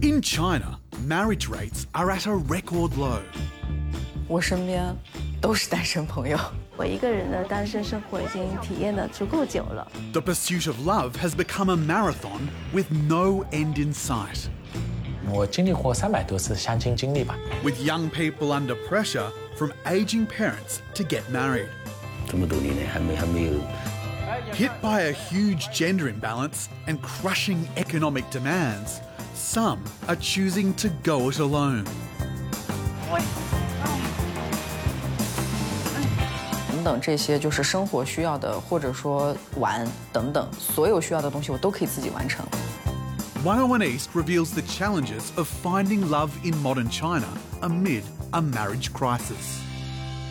In China, marriage rates are at a record low. 我身边都是单身朋友。 我一个人的单身生活已经体验得足够久了。 The pursuit of love has become a marathon with no end in sight. 我经历过300多次相亲经历吧。 With young people under pressure from aging parents to get married. 这么多年还没有。 Hit by a huge gender imbalance and crushing economic demands, some are choosing to go it alone. 等等，这些就是生活需要的，或者说玩等等，所有需要的东西我都可以自己完成。 101 East reveals the challenges of finding love in modern China amid a marriage crisis.